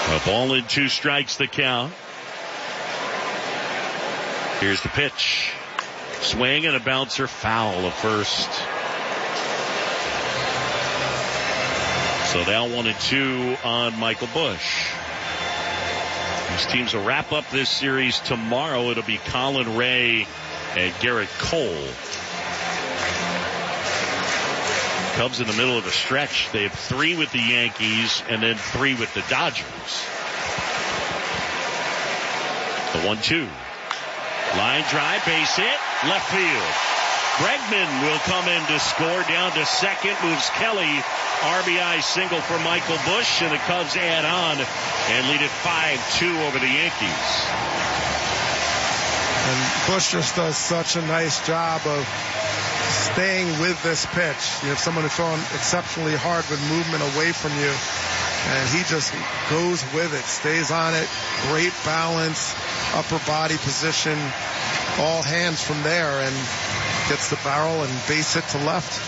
A ball and 2 strikes the count. Here's the pitch. Swing and a bouncer, foul of first. So now 1-2 on Michael Busch. These teams will wrap up this series tomorrow. It'll be Colin Ray and Garrett Cole. Cubs in the middle of a stretch. They have 3 with the Yankees and then 3 with the Dodgers. The 1-2. Line drive, base hit, left field. Bregman will come in to score. Down to second, moves Kelly. RBI single for Michael Busch, and the Cubs add on and lead it 5-2 over the Yankees. And Busch just does such a nice job of staying with this pitch. You have someone who's throwing exceptionally hard with movement away from you, and he just goes with it, stays on it. Great balance, upper body position, all hands from there, and gets the barrel and base hit to left.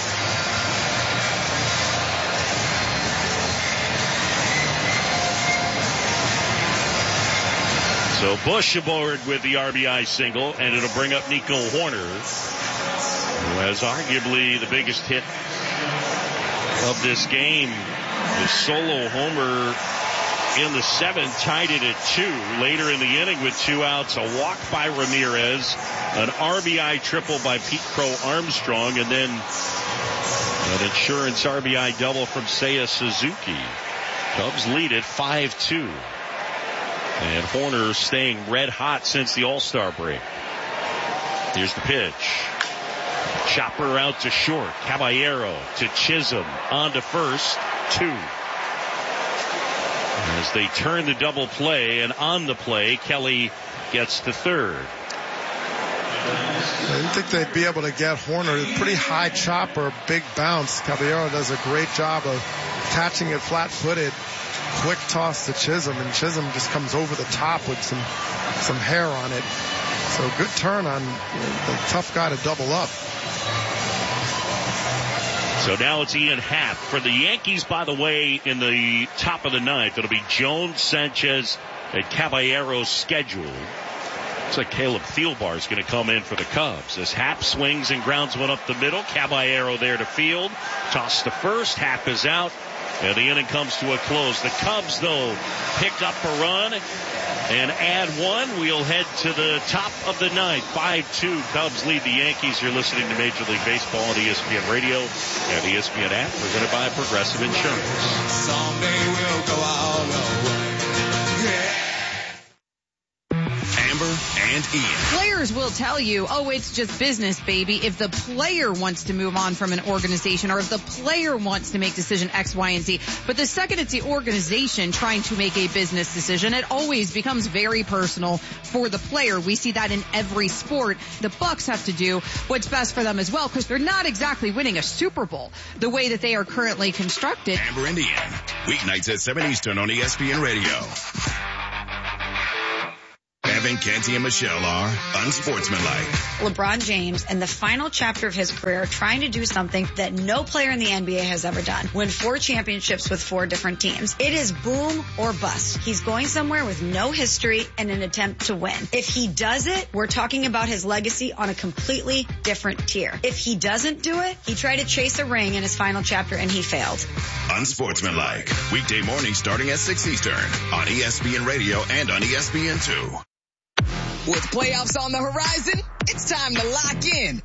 So Busch aboard with the RBI single, and it'll bring up Nico Hoerner, who has arguably the biggest hit of this game. The solo homer in the 7th tied it at 2. Later in the inning with 2 outs, a walk by Ramirez, an RBI triple by Pete Crow Armstrong, and then an insurance RBI double from Seiya Suzuki. Cubs lead it 5-2. And Hoerner staying red hot since the All-Star break. Here's the pitch. Chopper out to short. Caballero to Chisholm. On to first. 2. As they turn the double play, and on the play, Kelly gets to third. I didn't think they'd be able to get Hoerner. Pretty high chopper, big bounce. Caballero does a great job of catching it flat-footed. Quick toss to Chisholm, and Chisholm just comes over the top with some hair on it. So good turn on the tough guy to double up. So now it's Ian Happ. For the Yankees, by the way, in the top of the 9th, it'll be Jones, Sanchez, and Caballero's schedule. Looks like Caleb Thielbar is going to come in for the Cubs as Happ swings and grounds one up the middle. Caballero there to field. Toss to first. Happ is out. And the inning comes to a close. The Cubs, though, pick up a run and add 1. We'll head to the top of the 9th. 5-2. Cubs lead the Yankees. You're listening to Major League Baseball on ESPN Radio and the ESPN app, presented by Progressive Insurance. Someday we'll go all the way. Amber and Ian. Players will tell you, oh, it's just business, baby. If the player wants to move on from an organization, or if the player wants to make decision X, Y, and Z. But the second it's the organization trying to make a business decision, it always becomes very personal for the player. We see that in every sport. The Bucks have to do what's best for them as well, because they're not exactly winning a Super Bowl the way that they are currently constructed. Amber and Ian. Weeknights at 7 Eastern on ESPN Radio. Evan, Canty, and Michelle are unsportsmanlike. LeBron James, in the final chapter of his career, trying to do something that no player in the NBA has ever done. Win 4 championships with 4 different teams. It is boom or bust. He's going somewhere with no history and an attempt to win. If he does it, we're talking about his legacy on a completely different tier. If he doesn't do it, he tried to chase a ring in his final chapter and he failed. Unsportsmanlike. Weekday mornings starting at 6 Eastern on ESPN Radio and on ESPN2. With playoffs on the horizon, it's time to lock in.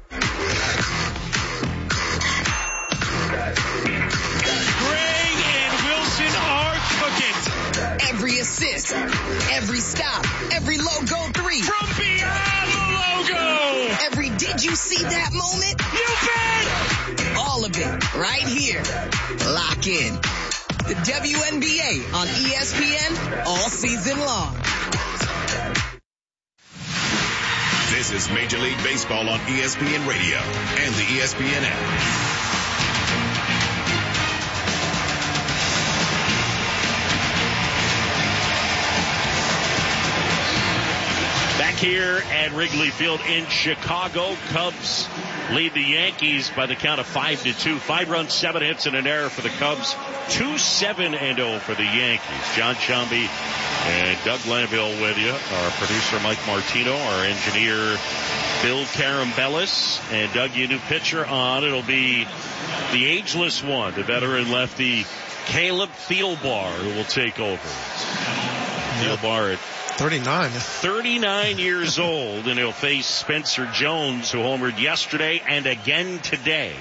Gray and Wilson are cooking. Every assist, every stop, every logo 3. From beyond the logo. Every did you see that moment? You bet. All of it right here. Lock in. The WNBA on ESPN all season long. This is Major League Baseball on ESPN Radio and the ESPN app. Back here at Wrigley Field in Chicago, Cubs lead the Yankees by the count of 5-2. 5 runs, 7 hits, and an error for the Cubs. 2-7-0 for the Yankees. John Shambi and Doug Lanville with you. Our producer Mike Martino, our engineer Bill Carambellis, and Doug, your new pitcher on. It'll be the ageless one, the veteran lefty Caleb Thielbar, who will take over. Thielbar at 39 years old, and he'll face Spencer Jones, who homered yesterday and again today.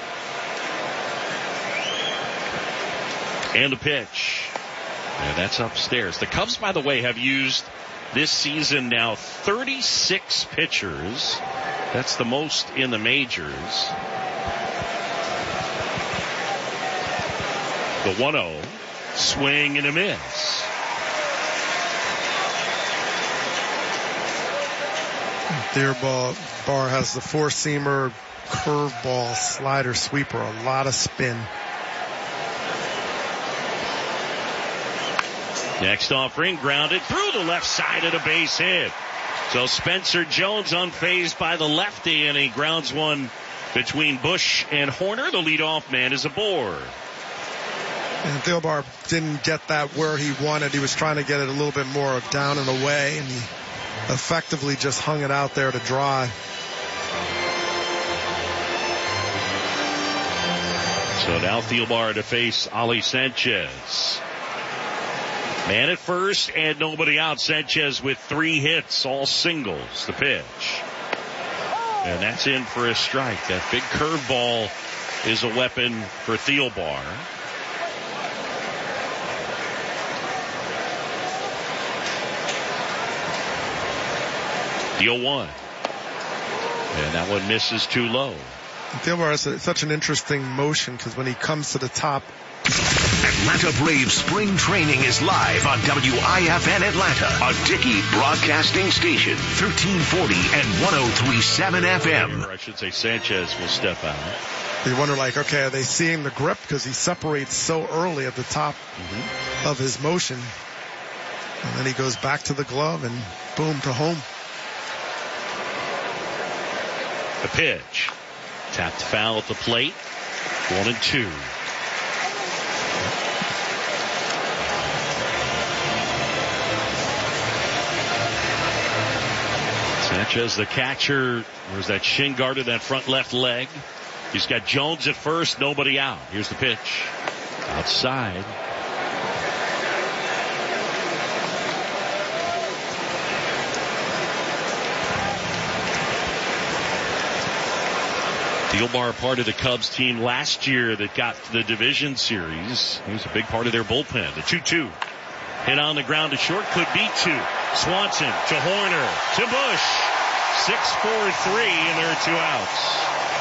And the pitch. And that's upstairs. The Cubs, by the way, have used this season now 36 pitchers. That's the most in the majors. The 1-0. Swing and a miss. Thielbar has the four-seamer, curveball, slider, sweeper, a lot of spin. Next offering, grounded through the left side of the base hit. So Spencer Jones unfazed by the lefty, and he grounds one between Bush and Horner. The leadoff man is aboard. And Thielbar didn't get that where he wanted. He was trying to get it a little bit more down and away, and he effectively just hung it out there to dry. So now Thielbar to face Ali Sanchez. Man at first and nobody out. Sanchez with 3 hits, all singles. The pitch. And that's in for a strike. That big curveball is a weapon for Thielbar. The 0-1. And that one misses too low. Thielbar has such an interesting motion because when he comes to the top. Atlanta Braves spring training is live on WIFN Atlanta, a Dickey broadcasting station, 1340 and 103.7 FM. I should say Sanchez will step out. You wonder, okay, are they seeing the grip? Because he separates so early at the top of his motion. And then he goes back to the glove and boom, to home. The pitch. Tapped foul at the plate. 1-2. Sanchez, the catcher. There's that shin guard in that front left leg. He's got Jones at first, nobody out. Here's the pitch. Outside. Thielbar, part of the Cubs team last year that got to the division series. He was a big part of their bullpen. The 2-2. Hit on the ground to short. Could be 2. Swanson to Horner to Bush. 6-4-3, and there are 2 outs.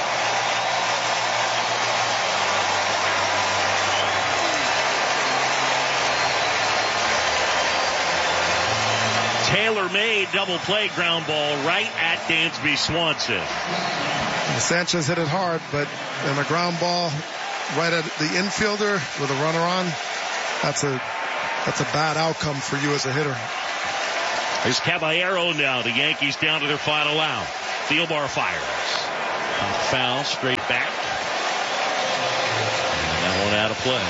Taylor-made double play ground ball right at Dansby Swanson. Sanchez hit it hard, but in a ground ball right at the infielder with a runner on, that's a bad outcome for you as a hitter. There's Caballero now. The Yankees down to their final out. Thielbar fires. Foul straight back. And that one out of play.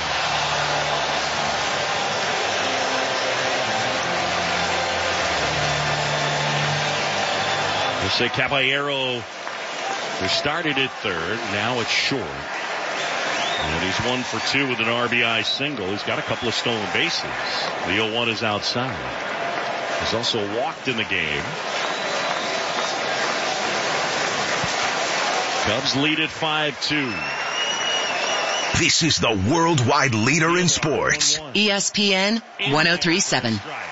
We'll say Caballero, who started at third, now it's short. And he's 1 for 2 with an RBI single. He's got a couple of stolen bases. The 0-1 is outside. He's also walked in the game. Cubs lead at 5-2. This is the worldwide leader in sports. ESPN 103.7.